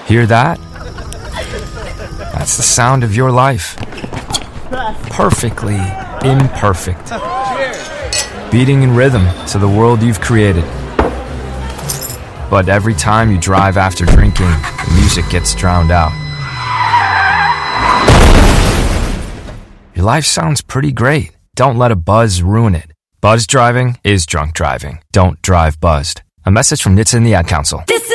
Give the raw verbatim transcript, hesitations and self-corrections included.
Hear that? That's the sound of your life. Perfectly imperfect. Beating in rhythm to the world you've created. But every time you drive after drinking, the music gets drowned out. Your life sounds pretty great. Don't let a buzz ruin it. Buzz driving is drunk driving. Don't drive buzzed. A message from N H T S A and the Ad Council. This